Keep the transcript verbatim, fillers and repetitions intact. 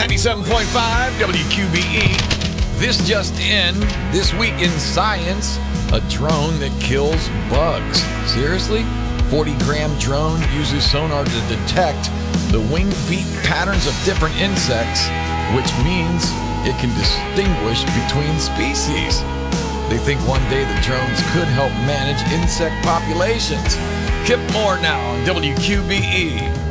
ninety-seven point five W Q B E. This just in. This week in science, a drone that kills bugs. Seriously? forty gram drone uses sonar to detect the wing beat patterns of different insects, which means it can distinguish between species. They think one day the drones could help manage insect populations. Kip Moore now on W Q B E.